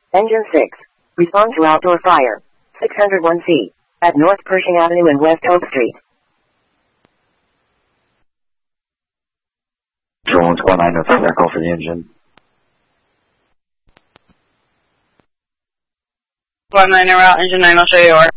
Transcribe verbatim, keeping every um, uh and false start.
Engine six. Respond to outdoor fire. six oh one C. At North Pershing Avenue and West Hope Street. Drone one nine oh five, call for the engine. one nine route, engine nine, I'll show you over.